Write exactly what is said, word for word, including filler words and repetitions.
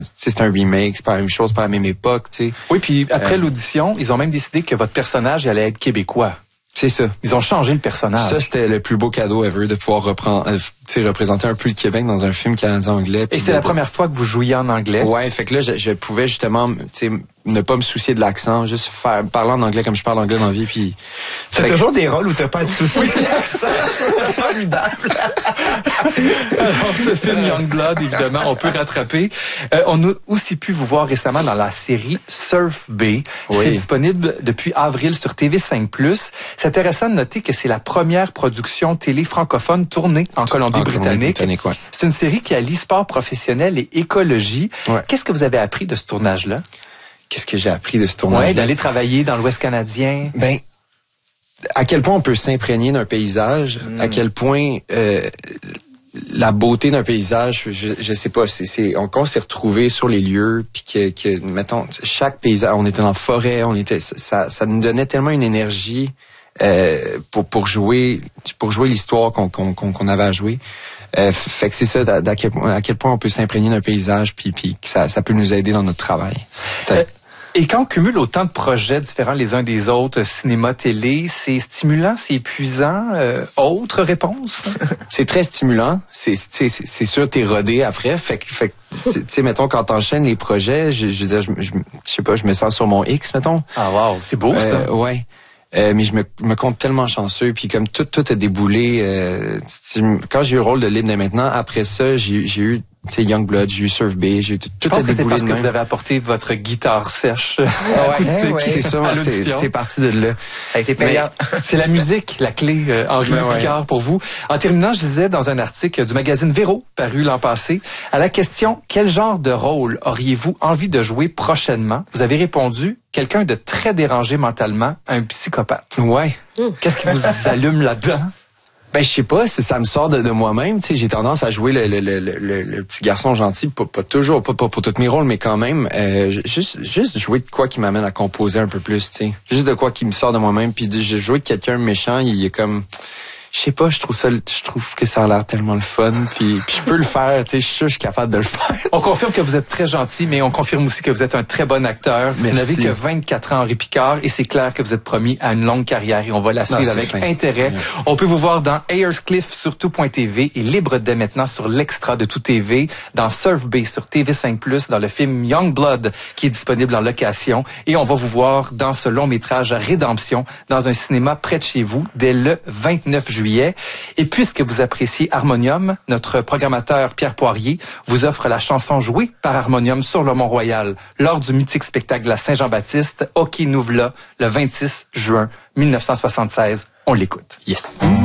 c'est un remake, c'est pas la même chose, c'est pas la même époque, tu sais. Oui, puis après euh, l'audition, ils ont même décidé que votre personnage allait être québécois. C'est ça. Ils ont changé le personnage. Ça, c'était le plus beau cadeau ever de pouvoir reprendre, euh, tu sais, représenter un peu le Québec dans un film canadien-anglais. Et c'est la première fois que vous jouiez en anglais? Ouais, fait que là, je, je pouvais justement, tu sais, ne pas me soucier de l'accent, juste faire parler en anglais comme je parle anglais dans la vie, puis... T'as toujours que... des rôles où t'as pas de soucis de l'accent. C'est formidable. Alors, ce film Youngblood, évidemment, on peut rattraper. Euh, on a aussi pu vous voir récemment dans la série Surf Bay. Oui. C'est disponible depuis avril sur T V cinq plus. C'est intéressant de noter que c'est la première production télé francophone tournée en Colombie-Britannique. Ouais. C'est une série qui allie sport professionnel et écologie. Ouais. Qu'est-ce que vous avez appris de ce tournage-là? Qu'est-ce que j'ai appris de ce tournage-là? Ouais, d'aller travailler dans l'Ouest canadien. Ben, à quel point on peut s'imprégner d'un paysage, mm. à quel point euh, la beauté d'un paysage, je, je sais pas, c'est, c'est on, on s'est retrouvés sur les lieux, puis que, que, mettons, chaque paysage, on était dans la forêt, on était, ça, ça nous donnait tellement une énergie euh, pour pour jouer, pour jouer l'histoire qu'on qu'on qu'on avait à jouer. Euh, fait que c'est ça, d'à, d'à quel, à quel point on peut s'imprégner d'un paysage, puis puis que ça, ça peut nous aider dans notre travail. Et quand on cumule autant de projets différents les uns des autres, cinéma, télé, c'est stimulant, c'est épuisant. Euh, autre réponse? C'est très stimulant. C'est, c'est, c'est sûr, t'es rodé après. Fait que, fait que, tu sais, mettons, quand t'enchaînes les projets, je, je, je, je, je sais pas, je me sens sur mon X, mettons. Ah wow, c'est beau ça. Euh, ouais. Euh, mais je me, me compte tellement chanceux, puis comme tout, tout a déboulé. Euh, quand j'ai eu le rôle de Libre de maintenant, après ça, j'ai, j'ai eu, tu sais, Youngblood, j'ai eu Surf Bay, j'ai eu tout, tout je pense a que c'est parce de que même. vous avez apporté votre guitare sèche. Ah ouais, ouais, c'est sûr, c'est, c'est parti de là. Ça a été payant. Mais c'est la musique, la clé, euh, Henri ben Picard, ouais. pour vous. En terminant, je disais dans un article du magazine Véro, paru l'an passé, à la question « Quel genre de rôle auriez-vous envie de jouer prochainement ?» Vous avez répondu « Quelqu'un de très dérangé mentalement, un psychopathe. » Ouais. Qu'est-ce qui vous allume là-dedans? Ben je sais pas, si ça me sort de, de moi-même, tu sais, j'ai tendance à jouer le, le, le, le, le petit garçon gentil, pas, pas toujours, pas, pas pour tous mes rôles, mais quand même, euh, juste juste jouer de quoi qui m'amène à composer un peu plus, tu sais, juste de quoi qui me sort de moi-même, puis de jouer de quelqu'un méchant, il est comme, je sais pas, je trouve ça, je trouve que ça a l'air tellement le fun, puis, puis je peux le faire, tu sais, je suis sûr, je suis capable de le faire. On confirme que vous êtes très gentil, mais on confirme aussi que vous êtes un très bon acteur. Merci. Vous n'avez que vingt-quatre ans, Henri Picard, et c'est clair que vous êtes promis à une longue carrière et on va la suivre non, avec fin. intérêt. Ouais. On peut vous voir dans Ayerscliff sur tout point T V et libre dès maintenant sur l'extra de tout T V, dans Surf Bay sur T V cinq plus, dans le film Youngblood qui est disponible en location, et on va vous voir dans ce long métrage Rédemption dans un cinéma près de chez vous dès le vingt-neuf juillet. Et puisque vous appréciez Harmonium, notre programmateur Pierre Poirier vous offre la chanson jouée par Harmonium sur le Mont-Royal lors du mythique spectacle de la Saint-Jean-Baptiste, OK nous v'là, le vingt-six juin mille neuf cent soixante-seize. On l'écoute. Yes.